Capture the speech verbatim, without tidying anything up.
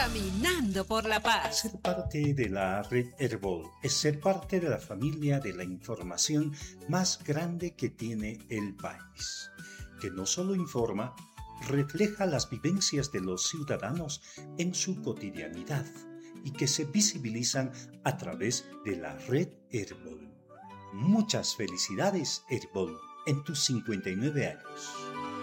Caminando por la paz. Ser parte de la red Herbol es ser parte de la familia de la información más grande que tiene el país, que no solo informa, refleja las vivencias de los ciudadanos en su cotidianidad y que se visibilizan a través de la red Herbol. Muchas felicidades, Herbol, en tus cincuenta y nueve años.